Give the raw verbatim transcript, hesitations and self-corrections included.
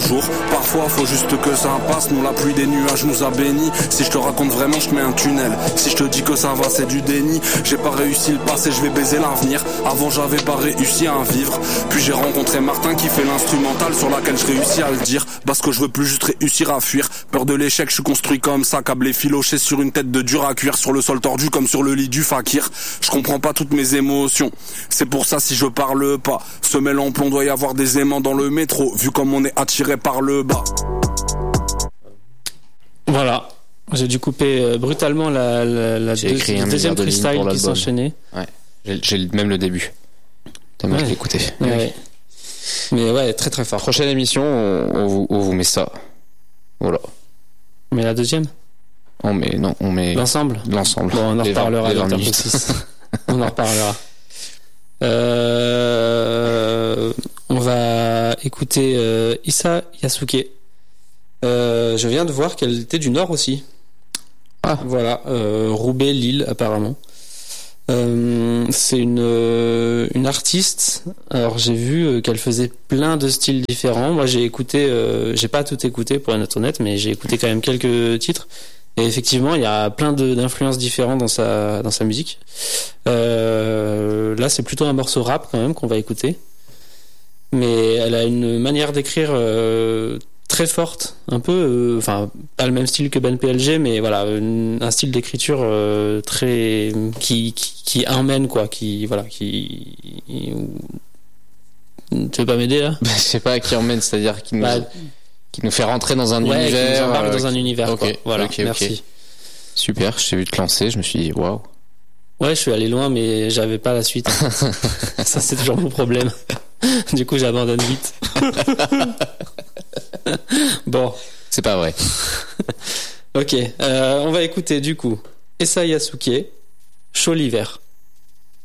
jour. Parfois faut juste que ça passe, nous la pluie des nuages nous a bénis. Si je te raconte vraiment je te mets un tunnel. Si je te dis que ça va c'est du déni. J'ai pas réussi le passé, je vais baiser l'avenir. Avant j'avais pas réussi à vivre. Puis j'ai rencontré Martin qui fait l'instrumental sur laquelle je réussis à le dire. Parce que je veux plus juste réussir à fuir. Peur de l'échec, je suis construit comme ça, câblé filoché sur une tête de dur à cuire, sur le sol tordu comme sur le lit du fakir. Je comprends pas toutes mes émotions. C'est pour ça si je parle pas, semelle en plomb doit y avoir des aimants dans le métro, vu comme on est attiré par le bas. Voilà. J'ai dû couper brutalement la, la, la j'ai deux, le deuxième de freestyle qui s'enchaînait. Ouais. J'ai, j'ai même le début. Tellement ouais. je l'ai écouté. Ouais. Ouais. Mais ouais, très très fort. Prochaine émission, on, on, vous, on vous met ça. Voilà. On met la deuxième. On met non, on met l'ensemble. L'ensemble. Bon, on en les reparlera vingt, dans les On en reparlera. Euh, on va écouter euh, Issa Yasuke. Euh, je viens de voir qu'elle était du Nord aussi. Ah. Voilà, euh, Roubaix, Lille apparemment. Euh, c'est une euh, une artiste. Alors j'ai vu euh, qu'elle faisait plein de styles différents. Moi j'ai écouté, euh, j'ai pas tout écouté pour être honnête, mais j'ai écouté quand même quelques titres. Et effectivement, il y a plein de, d'influences différentes dans sa dans sa musique. Euh, là, c'est plutôt un morceau rap quand même qu'on va écouter. Mais elle a une manière d'écrire euh, très forte, un peu, enfin euh, pas le même style que Ben P L G, mais voilà, une, un style d'écriture euh, très qui, qui qui emmène quoi, qui voilà, qui. qui tu veux pas m'aider là? Je sais pas, qui emmène, c'est-à-dire qui nous. Bah, qui nous fait rentrer dans un ouais, univers. Qui nous embarque euh, dans un univers. Ok, quoi. Voilà, okay, merci. Okay. Super, je t'ai vu te lancer, je me suis dit waouh. Ouais, je suis allé loin, mais j'avais pas la suite. Ça, c'est toujours mon problème. Du coup, j'abandonne vite. Bon. C'est pas vrai. Ok, euh, on va écouter du coup Issa Yasuke, Chaud l'hiver.